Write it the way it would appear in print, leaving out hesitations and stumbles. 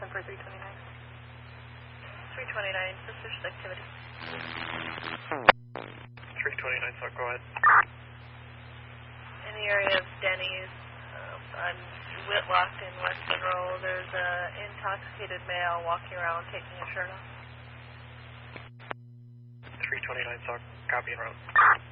for 329. 329, suspicious activity. 329, so go ahead. In the area of Denny's, on Whitlock in West Monroe, there's an intoxicated male walking around taking his shirt off. 329, so copy and route.